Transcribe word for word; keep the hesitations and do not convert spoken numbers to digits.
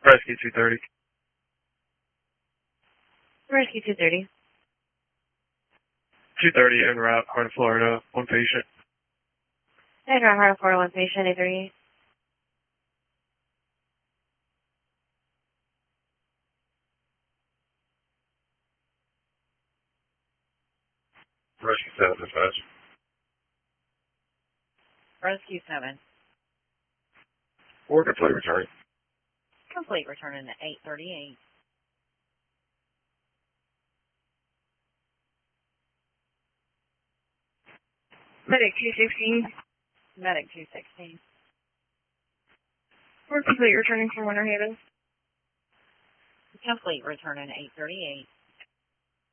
Rescue two thirty. Rescue two thirty. two thirty en route, Heart of Florida, one patient. En route, Heart of Florida, one patient, eight thirty-eight. Rescue seven, dispatch. Rescue seven. Or complete return. Complete returning to eight thirty-eight. Medic two sixteen. Medic two sixteen. We're complete returning from Winter Haven. Complete returning eight thirty-eight.